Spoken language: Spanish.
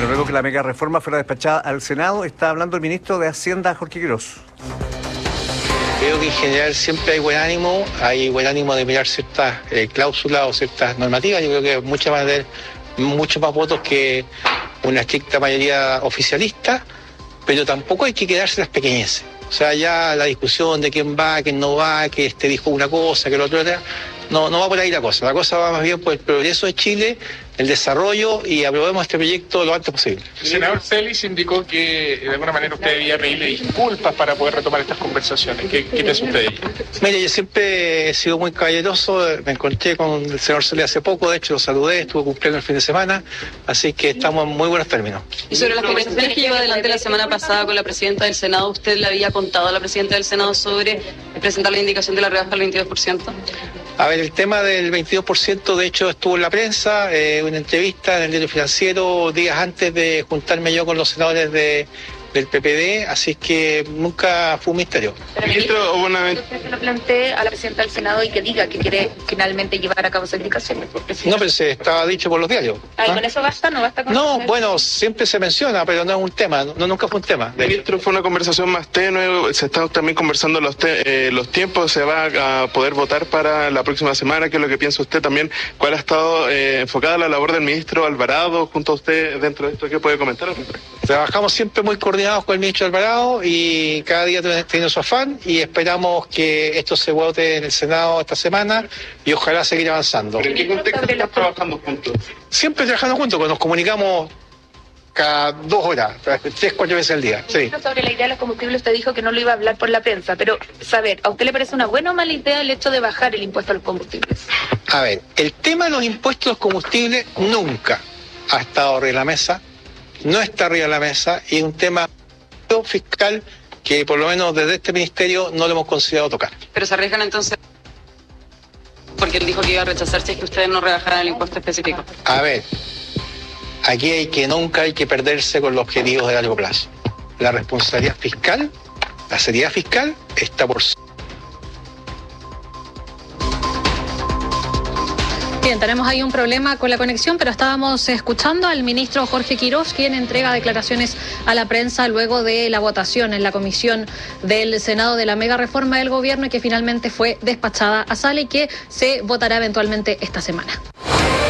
Bueno, luego que la mega reforma fuera despachada al Senado, está hablando el ministro de Hacienda, Jorge Quirós. Creo que en general siempre hay buen ánimo de mirar ciertas cláusulas o ciertas normativas. Yo creo que muchas van a tener muchos más votos que una estricta mayoría oficialista, pero tampoco hay que quedarse las pequeñeces. O sea, ya la discusión de quién va, quién no va, que este dijo una cosa, que el otro otra, no va por ahí la cosa. La cosa va más bien por el progreso de Chile, el desarrollo, y aprobemos este proyecto lo antes posible. El senador Celis indicó que de alguna manera usted debía pedirle disculpas para poder retomar estas conversaciones. ¿Qué piensa usted de ello? Mire, yo siempre he sido muy caballeroso. Me encontré con el senador Celis hace poco, de hecho lo saludé, estuvo cumpliendo el fin de semana, así que estamos en muy buenos términos. Y sobre las conversaciones que llevó adelante la semana pasada con la presidenta del Senado, ¿usted le había contado a la presidenta del Senado sobre presentar la indicación de la rebaja al 22%? A ver, el tema del 22% de hecho estuvo en la prensa, una entrevista en el Diario Financiero días antes de juntarme yo con los senadores del PPD, así que nunca fue un misterio. Ministro, usted se lo plantee a la presidenta del Senado y que diga que quiere finalmente llevar a cabo esa indicación. No, pero se estaba dicho por los diarios. ¿Y con eso basta? ¿No basta con No, eso? bueno, siempre se menciona, pero no es un tema, nunca fue un tema. Ministro, fue una conversación más tenue, se están también conversando los tiempos, se va a poder votar para la próxima semana. ¿Qué es lo que piensa usted también? ¿Cuál ha estado enfocada la labor del ministro Alvarado junto a usted dentro de esto? ¿Qué puede comentar al respecto? Trabajamos siempre muy coordinados con el ministro Alvarado y cada día tiene su afán, y esperamos que esto se vote en el Senado esta semana y ojalá seguir avanzando. ¿Pero en qué contexto están trabajando juntos? Siempre trabajando juntos, cuando nos comunicamos cada 2 horas, 3, 4 veces al día. Sí. Sobre la idea de los combustibles, usted dijo que no lo iba a hablar por la prensa, pero saber, ¿a usted le parece una buena o mala idea el hecho de bajar el impuesto a los combustibles? A ver, el tema de los impuestos a los combustibles nunca ha estado arriba de la mesa, no está arriba de la mesa, y es un tema fiscal que por lo menos desde este ministerio no lo hemos considerado tocar. Pero se arriesgan entonces, porque él dijo que iba a rechazar si es que ustedes no rebajaran el impuesto específico. A ver, aquí nunca hay que perderse con los objetivos de largo plazo. La responsabilidad fiscal, la seriedad fiscal está por... Bien, tenemos ahí un problema con la conexión, pero estábamos escuchando al ministro Jorge Quirós, quien entrega declaraciones a la prensa luego de la votación en la comisión del Senado de la mega reforma del gobierno, y que finalmente fue despachada a sala y que se votará eventualmente esta semana.